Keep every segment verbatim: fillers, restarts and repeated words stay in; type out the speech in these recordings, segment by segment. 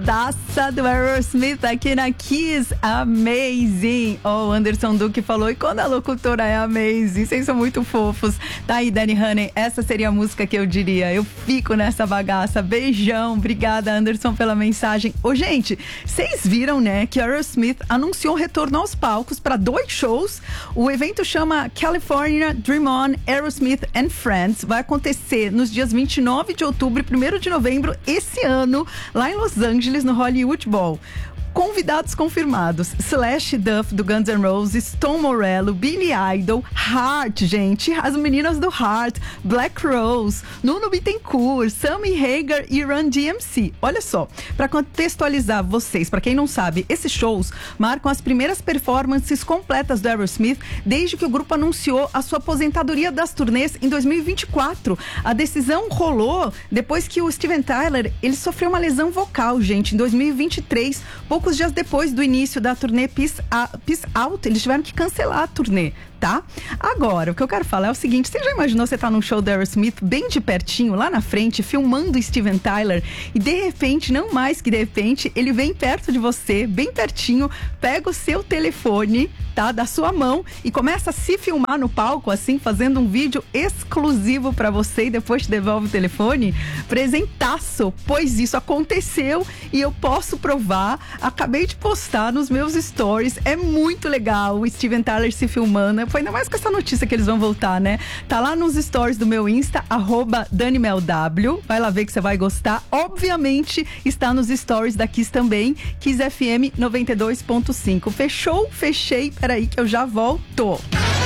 baladaça do Aerosmith aqui na Kiss, Amazing. Oh, o Anderson Duque falou, e quando a locutora é amazing, vocês são muito fofos. Tá aí, Dani Honey, essa seria a música que eu diria. Eu fico nessa bagaça. Beijão, obrigada, Anderson, pela mensagem. Ô, gente, vocês viram, né, que Aerosmith anunciou retorno aos palcos para dois shows. O evento chama California Dream On Aerosmith and Friends. Vai acontecer nos dias vinte e nove de outubro e primeiro de novembro esse ano, lá em Los Angeles, no Hollywood Bowl. Convidados confirmados: Slash Duff do Guns N' Roses, Tom Morello, Billy Idol, Heart, gente, as meninas do Heart, Black Rose, Nuno Bittencourt, Sammy Hagar e Run D M C. Olha só, para contextualizar vocês, para quem não sabe, esses shows marcam as primeiras performances completas do Aerosmith desde que o grupo anunciou a sua aposentadoria das turnês em dois mil e vinte e quatro. A decisão rolou depois que o Steven Tyler, ele sofreu uma lesão vocal, gente, em dois mil e vinte e três, pouco Poucos dias depois do início da turnê Peace, Peace Out, eles tiveram que cancelar a turnê, tá? Agora, o que eu quero falar é o seguinte: você já imaginou você tá num show do Aerosmith bem de pertinho, lá na frente, filmando Steven Tyler, e de repente, não mais que de repente, ele vem perto de você, bem pertinho, pega o seu telefone, tá? Da sua mão e começa a se filmar no palco, assim, fazendo um vídeo exclusivo pra você e depois te devolve o telefone? Presentaço! Pois isso aconteceu e eu posso provar. Acabei de postar nos meus stories, é muito legal o Steven Tyler se filmando. Foi ainda mais com essa notícia que eles vão voltar, né? Tá lá nos stories do meu Insta, arroba DanimelW. Vai lá ver que você vai gostar. Obviamente, está nos stories da Kiss também, Kiss F M noventa e dois ponto cinco. Fechou? Fechei. Peraí que eu já volto.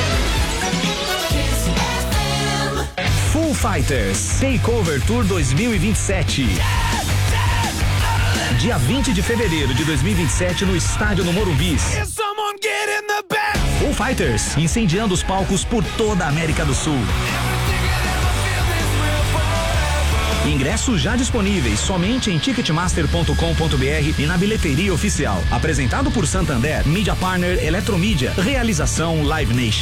Foo Fighters Takeover Tour dois mil e vinte e sete. Dia vinte de fevereiro de dois mil e vinte e sete no estádio no Morumbi. Foo Fighters incendiando os palcos por toda a América do Sul. Ingressos já disponíveis somente em ticketmaster ponto com ponto b r e na bilheteria oficial. Apresentado por Santander, Media Partner, Eletromídia. Realização Live Nation.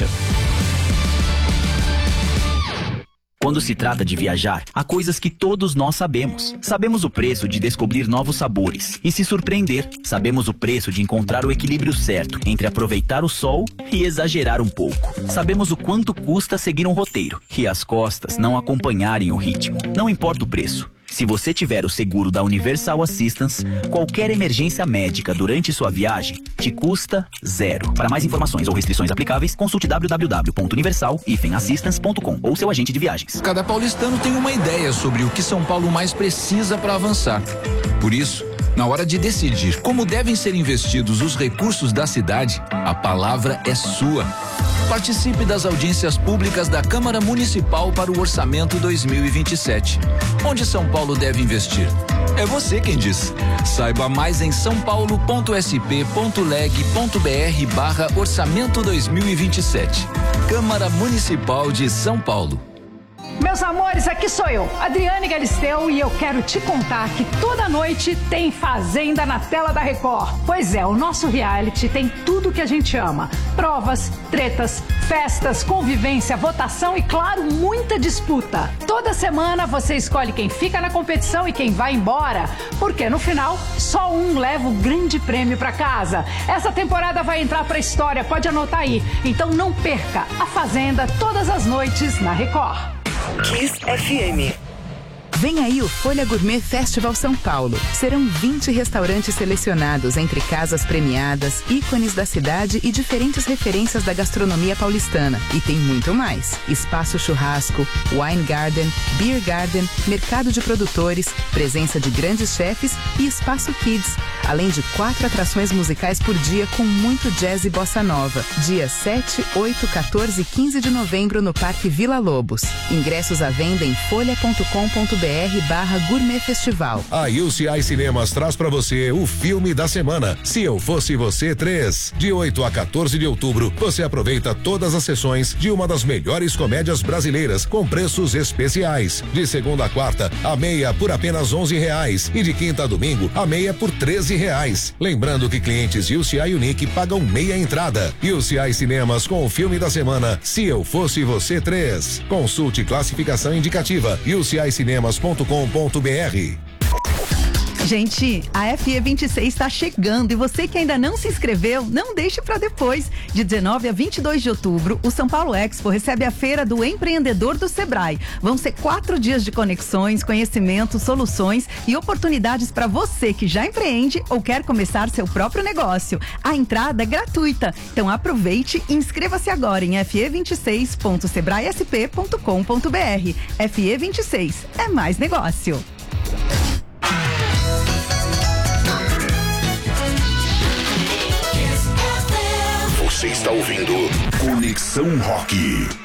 Quando se trata de viajar, há coisas que todos nós sabemos. Sabemos o preço de descobrir novos sabores e se surpreender. Sabemos o preço de encontrar o equilíbrio certo entre aproveitar o sol e exagerar um pouco. Sabemos o quanto custa seguir um roteiro e as costas não acompanharem o ritmo. Não importa o preço. Se você tiver o seguro da Universal Assistance, qualquer emergência médica durante sua viagem te custa zero. Para mais informações ou restrições aplicáveis, consulte w w w ponto universal assistance ponto com ou seu agente de viagens. Cada paulistano tem uma ideia sobre o que São Paulo mais precisa para avançar. Por isso, na hora de decidir como devem ser investidos os recursos da cidade, a palavra é sua. Participe das audiências públicas da Câmara Municipal para o Orçamento dois mil e vinte e sete. Onde São Paulo deve investir? É você quem diz. Saiba mais em são paulo ponto s p ponto leg ponto b r barra orçamento dois mil e vinte e sete. Câmara Municipal de São Paulo. Meus amores, aqui sou eu, Adriane Galisteu, e eu quero te contar que toda noite tem Fazenda na tela da Record. Pois é, o nosso reality tem tudo que a gente ama. Provas, tretas, festas, convivência, votação e, claro, muita disputa. Toda semana você escolhe quem fica na competição e quem vai embora, porque no final só um leva o grande prêmio pra casa. Essa temporada vai entrar pra história, pode anotar aí. Então não perca a Fazenda todas as noites na Record. Kiss F M. Vem aí o Folha Gourmet Festival São Paulo. Serão vinte restaurantes selecionados entre casas premiadas, ícones da cidade e diferentes referências da gastronomia paulistana. E tem muito mais. Espaço churrasco, wine garden, beer garden, mercado de produtores, presença de grandes chefes e espaço kids. Além de quatro atrações musicais por dia com muito jazz e bossa nova. Dia sete, oito, quatorze e quinze de novembro no Parque Vila Lobos. Ingressos à venda em folha ponto com ponto b r barra Gourmet Festival. A U C I Cinemas traz pra você o filme da semana, Se Eu Fosse Você três. De oito a quatorze de outubro, você aproveita todas as sessões de uma das melhores comédias brasileiras com preços especiais. De segunda a quarta, a meia por apenas onze reais e de quinta a domingo, a meia por treze reais. Lembrando que clientes U C I Unique pagam meia entrada. U C I Cinemas com o filme da semana, Se Eu Fosse Você três. Consulte classificação indicativa u c i cinemas ponto com ponto b r. Gente, a F E vinte e seis está chegando e você que ainda não se inscreveu, não deixe para depois. De dezenove a vinte e dois de outubro, o São Paulo Expo recebe a Feira do Empreendedor do Sebrae. Vão ser quatro dias de conexões, conhecimento, soluções e oportunidades para você que já empreende ou quer começar seu próprio negócio. A entrada é gratuita, então aproveite e inscreva-se agora em f e vinte e seis ponto sebrae s p ponto com ponto b r. F E vinte e seis é mais negócio. Você está ouvindo Conexão Rock.